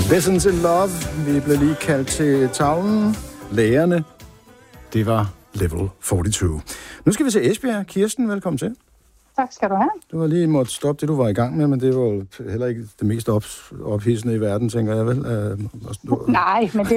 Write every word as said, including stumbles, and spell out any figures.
Lessons in Love. Vi blev lige kaldt til tavlen. Lærerne. Det var Level fireogfyrre. Nu skal vi se Esbjerg. Kirsten, velkommen til. Tak skal du have. Du har lige måttet stoppe det, du var i gang med, men det var heller ikke det mest op- ophidsende i verden, tænker jeg vel. Uh, Nej, men det